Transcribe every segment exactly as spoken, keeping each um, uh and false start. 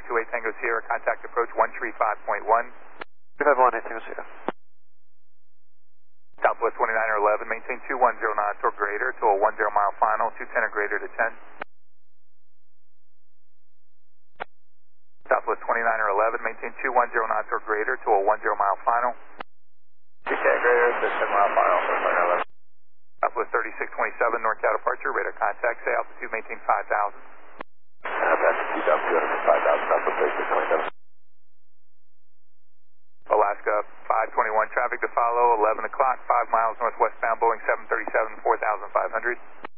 two eight Tango Sierra, contact approach one three five point one. three five one, eight Tango Sierra. Southwest twenty-nine or eleven, maintain two one zero knots or greater to a one zero mile final, two ten or greater to ten. Southwest twenty-nine or eleven, maintain two one zero knots or greater to a one zero mile final. two ten greater to ten mile final, eleven. Southwest thirty-six twenty-seven, north cow departure, radar contact, say altitude, maintain five thousand. Uh, that's two thousand two hundred five thousand, Southwest thirty-six twenty-seven. Alaska five twenty-one, traffic to follow, eleven o'clock, five miles northwestbound, Boeing seven thirty-seven, four thousand five hundred.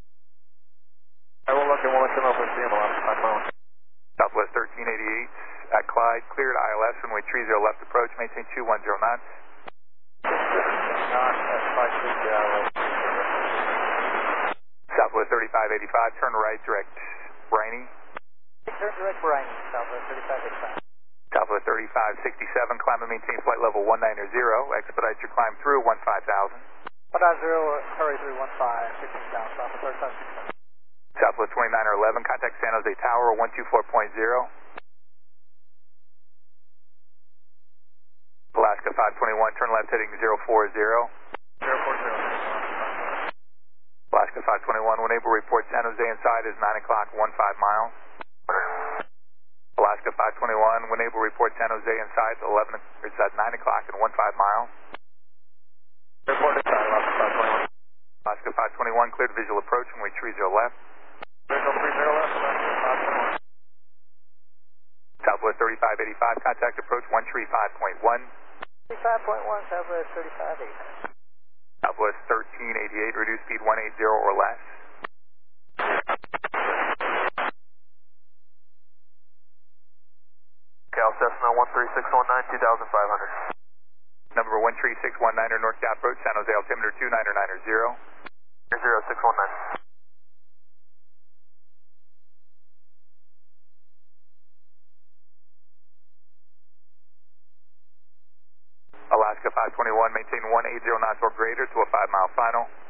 I will look and we'll let you know if we see him Alaska five miles. Southwest thirteen eighty-eight, at Clyde, cleared I L S, runway three zero left approach, maintain two one zero knots. Knots, that's five six zero. Southwest thirty-five eighty-five, turn right, direct Briney. Turn direct Briney, Southwest thirty-five eighty-five. Southwest thirty-five sixty-seven, climb and maintain flight level one nine zero, expedite your climb through one five thousand. one nine zero, hurry through one five, fifteen thousand, Southwest thirty-five sixty-seven. Southwest twenty-nine or eleven, contact San Jose Tower one two four point zero. Alaska five twenty-one, turn left heading zero four zero. zero four zero. Alaska five twenty-one, when able report San Jose inside is nine o'clock, one five miles. Alaska five twenty-one, when able report San Jose inside eleven, it's at nine o'clock and one five miles. Report inside, Alaska five twenty-one. Alaska five twenty-one, cleared visual approach, runway three zero left. Visual three zero left, Alaska five twenty-one. Southwest thirty-five eighty-five, contact approach one three five point one. thirty-five point one, Southwest thirty-five eighty-five. Southwest thirteen eighty-eight, reduce speed one eighty or less. Cal Cessna one three six one nine, two thousand five hundred. Number one three six one nine, north cow approach, San Jose altimeter two nine nine zero. zero six one nine. Alaska five twenty-one, maintain one eighty knots or greater to a five mile final.